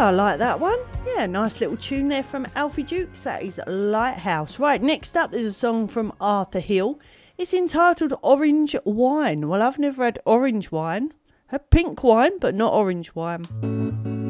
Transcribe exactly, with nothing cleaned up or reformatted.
I like that one. Yeah, nice little tune there from Alfie Dukes. That is Lighthouse. Right, next up there's a song from Arthur Hill. It's entitled Orange Wine. Well, I've never had orange wine. Had pink wine, but not orange wine.